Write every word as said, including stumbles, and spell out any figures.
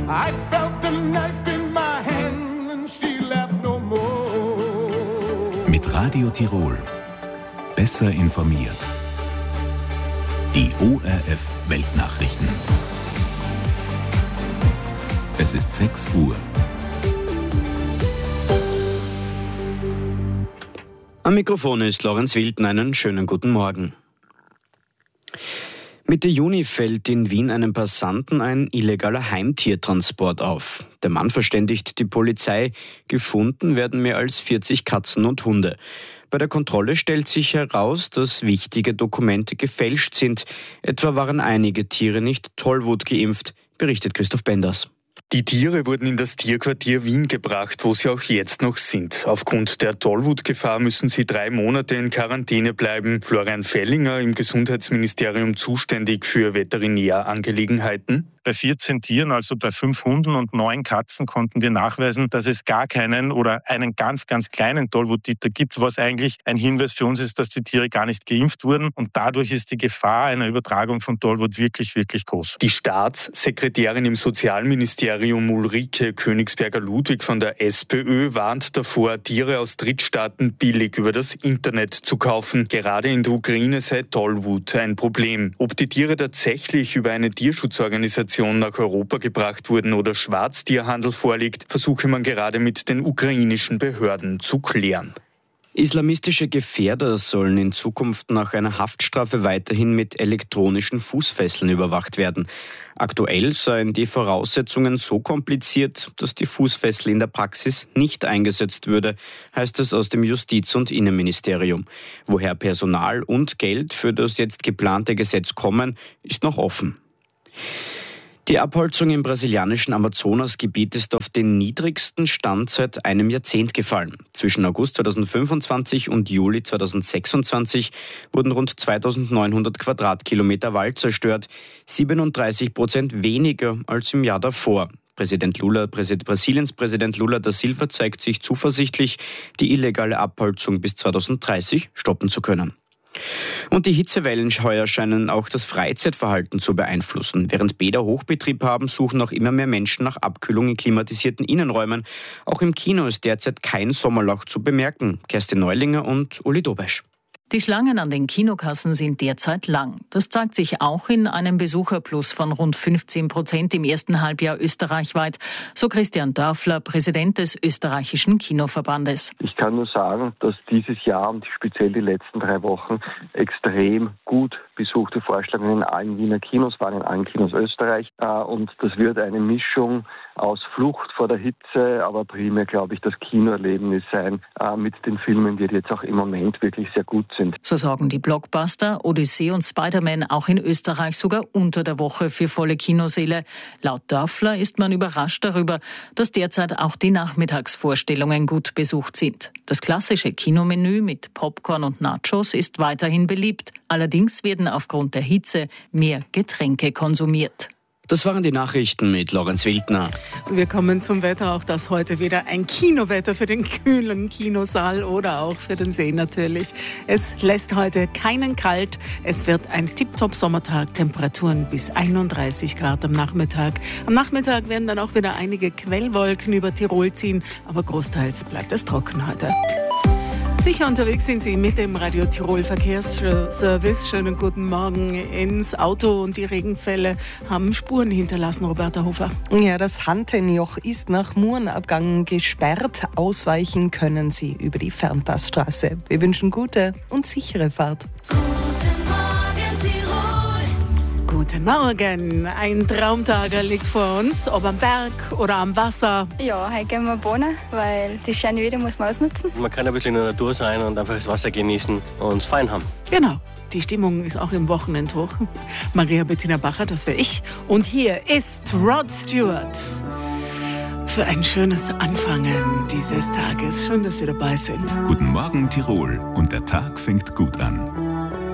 I felt the knife in my hand and she laughed no more. Mit Radio Tirol. Besser informiert. Die O R F Weltnachrichten. Es ist sechs Uhr. Am Mikrofon ist Lorenz Wilden. Einen schönen guten Morgen. Mitte Juni fällt in Wien einem Passanten ein illegaler Heimtiertransport auf. Der Mann verständigt die Polizei. Gefunden werden mehr als vierzig Katzen und Hunde. Bei der Kontrolle stellt sich heraus, dass wichtige Dokumente gefälscht sind. Etwa waren einige Tiere nicht Tollwut geimpft, berichtet Christoph Benders. Die Tiere wurden in das Tierquartier Wien gebracht, wo sie auch jetzt noch sind. Aufgrund der Tollwutgefahr müssen sie drei Monate in Quarantäne bleiben. Florian Fellinger, im Gesundheitsministerium zuständig für Veterinärangelegenheiten. Bei vierzehn Tieren, also bei fünf Hunden und neun Katzen, konnten wir nachweisen, dass es gar keinen oder einen ganz, ganz kleinen Tollwuttiter gibt, was eigentlich ein Hinweis für uns ist, dass die Tiere gar nicht geimpft wurden. Und dadurch ist die Gefahr einer Übertragung von Tollwut wirklich, wirklich groß. Die Staatssekretärin im Sozialministerium Ulrike Königsberger-Ludwig von der SPÖ warnt davor, Tiere aus Drittstaaten billig über das Internet zu kaufen. Gerade in der Ukraine sei Tollwut ein Problem. Ob die Tiere tatsächlich über eine Tierschutzorganisation nach Europa gebracht wurden oder Schwarztierhandel vorliegt, versuche man gerade mit den ukrainischen Behörden zu klären. Islamistische Gefährder sollen in Zukunft nach einer Haftstrafe weiterhin mit elektronischen Fußfesseln überwacht werden. Aktuell seien die Voraussetzungen so kompliziert, dass die Fußfessel in der Praxis nicht eingesetzt würde, heißt es aus dem Justiz- und Innenministerium. Woher Personal und Geld für das jetzt geplante Gesetz kommen, ist noch offen. Die Abholzung im brasilianischen Amazonasgebiet ist auf den niedrigsten Stand seit einem Jahrzehnt gefallen. Zwischen August zweitausendfünfundzwanzig und Juli zweitausendsechsundzwanzig wurden rund zweitausendneunhundert Quadratkilometer Wald zerstört, siebenunddreißig Prozent weniger als im Jahr davor. Präsident Lula, Präsident, Brasiliens Präsident Lula da Silva zeigt sich zuversichtlich, die illegale Abholzung bis zweitausenddreißig stoppen zu können. Und die Hitzewellen heuer scheinen auch das Freizeitverhalten zu beeinflussen. Während Bäder Hochbetrieb haben, suchen auch immer mehr Menschen nach Abkühlung in klimatisierten Innenräumen. Auch im Kino ist derzeit kein Sommerloch zu bemerken. Kerstin Neulinger und Uli Dobesch. Die Schlangen an den Kinokassen sind derzeit lang. Das zeigt sich auch in einem Besucherplus von rund fünfzehn Prozent im ersten Halbjahr österreichweit, so Christian Dörfler, Präsident des österreichischen Kinoverbandes. Ich kann nur sagen, dass dieses Jahr und speziell die letzten drei Wochen extrem gut besuchte Vorstellungen in allen Wiener Kinos waren, in allen Kinos Österreich. Und das wird eine Mischung aus Flucht vor der Hitze, aber primär, glaube ich, das Kinoerlebnis sein mit den Filmen, die jetzt auch im Moment wirklich sehr gut sind. So sorgen die Blockbuster Odyssee und Spider-Man auch in Österreich sogar unter der Woche für volle Kinosäle. Laut Dörfler ist man überrascht darüber, dass derzeit auch die Nachmittagsvorstellungen gut besucht sind. Das klassische Kinomenü mit Popcorn und Nachos ist weiterhin beliebt. Allerdings werden aufgrund der Hitze mehr Getränke konsumiert. Das waren die Nachrichten mit Lorenz Wildner. Wir kommen zum Wetter. Auch das heute wieder ein Kinowetter für den kühlen Kinosaal oder auch für den See natürlich. Es lässt heute keinen kalt. Es wird ein Tipptopp-Sommertag. Temperaturen bis einunddreißig Grad am Nachmittag. Am Nachmittag werden dann auch wieder einige Quellwolken über Tirol ziehen. Aber großteils bleibt es trocken heute. Sicher unterwegs sind Sie mit dem Radio Tirol Verkehrsservice. Schönen guten Morgen ins Auto und die Regenfälle haben Spuren hinterlassen, Roberta Hofer. Ja, das Hantenjoch ist nach Murenabgang gesperrt. Ausweichen können Sie über die Fernpassstraße. Wir wünschen gute und sichere Fahrt. Guten Morgen, ein Traumtag liegt vor uns, ob am Berg oder am Wasser. Ja, heute gehen wir baden, weil die schöne Wetter muss man ausnutzen. Man kann ein bisschen in der Natur sein und einfach das Wasser genießen und es fein haben. Genau, die Stimmung ist auch im Wochenendhoch. Maria Bettina Bacher, das wäre ich. Und hier ist Rod Stewart für ein schönes Anfangen dieses Tages. Schön, dass Sie dabei sind. Guten Morgen Tirol und der Tag fängt gut an.